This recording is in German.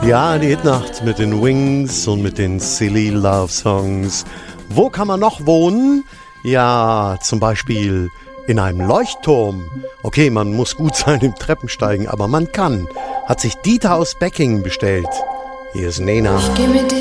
Ja, die Hitnacht mit den Wings und mit den Silly Love Songs. Wo kann man noch wohnen? Ja, zum Beispiel in einem Leuchtturm. Okay, man muss gut sein im Treppensteigen, aber man kann. Hat sich Dieter aus Becking bestellt. Hier ist Nena. Ich geh mit dir